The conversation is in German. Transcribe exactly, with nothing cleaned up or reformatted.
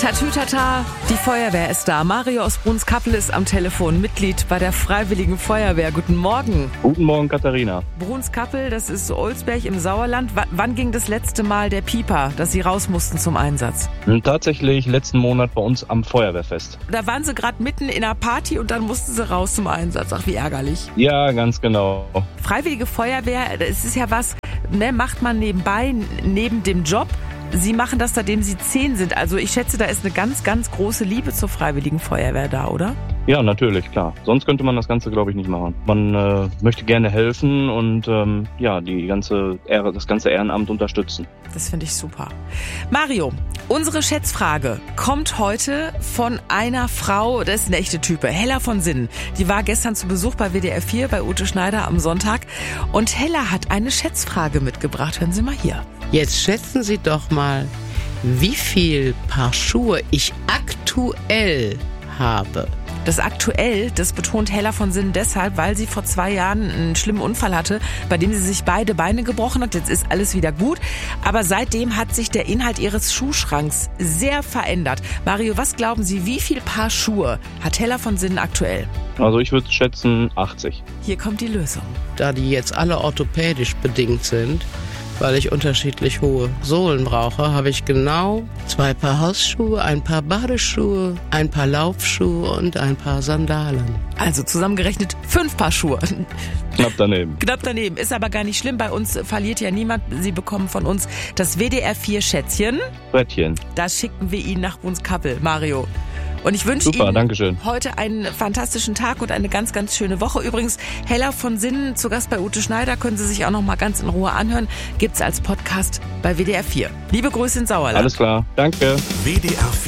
Tatütata, die Feuerwehr ist da. Mario aus Bruns-Kappel ist am Telefon, Mitglied bei der Freiwilligen Feuerwehr. Guten Morgen. Guten Morgen, Katharina. Bruns-Kappel, das ist Olsberg im Sauerland. W- wann ging das letzte Mal der Pieper, dass Sie raus mussten zum Einsatz? Tatsächlich letzten Monat bei uns am Feuerwehrfest. Da waren Sie gerade mitten in einer Party und dann mussten Sie raus zum Einsatz. Ach, wie ärgerlich. Ja, ganz genau. Freiwillige Feuerwehr, das ist ja was, ne, macht man nebenbei, neben dem Job. Sie machen das, seitdem Sie zehn sind. Also ich schätze, da ist eine ganz, ganz große Liebe zur Freiwilligen Feuerwehr da, oder? Ja, natürlich, klar. Sonst könnte man das Ganze, glaube ich, nicht machen. Man äh, möchte gerne helfen und ähm, ja, die ganze Ehre, das ganze Ehrenamt unterstützen. Das finde ich super. Mario, unsere Schätzfrage kommt heute von einer Frau, das ist eine echte Type, Hella von Sinnen. Die war gestern zu Besuch bei W D R vier bei Ute Schneider am Sonntag. Und Hella hat eine Schätzfrage mitgebracht. Hören Sie mal hier. Jetzt schätzen Sie doch mal, wie viel Paar Schuhe ich aktuell habe. Das aktuell, das betont Hella von Sinnen deshalb, weil sie vor zwei Jahren einen schlimmen Unfall hatte, bei dem sie sich beide Beine gebrochen hat. Jetzt ist alles wieder gut. Aber seitdem hat sich der Inhalt ihres Schuhschranks sehr verändert. Mario, was glauben Sie, wie viel Paar Schuhe hat Hella von Sinnen aktuell? Also ich würde schätzen achtzig. Hier kommt die Lösung. Da die jetzt alle orthopädisch bedingt sind, weil ich unterschiedlich hohe Sohlen brauche, habe ich genau zwei Paar Hausschuhe, ein Paar Badeschuhe, ein Paar Laufschuhe und ein Paar Sandalen. Also zusammengerechnet fünf Paar Schuhe. Knapp daneben. Knapp daneben. Ist aber gar nicht schlimm. Bei uns verliert ja niemand. Sie bekommen von uns das W D R vier Schätzchen. Brettchen. Das schicken wir Ihnen nach Bruns-Kappel, Mario. Und ich wünsche Super, Ihnen Dankeschön. heute einen fantastischen Tag und eine ganz, ganz schöne Woche. Übrigens, Hella von Sinnen, zu Gast bei Ute Schneider, können Sie sich auch noch mal ganz in Ruhe anhören. Gibt's als Podcast bei W D R vier. Liebe Grüße in Sauerland. Alles klar. Danke. W D R vier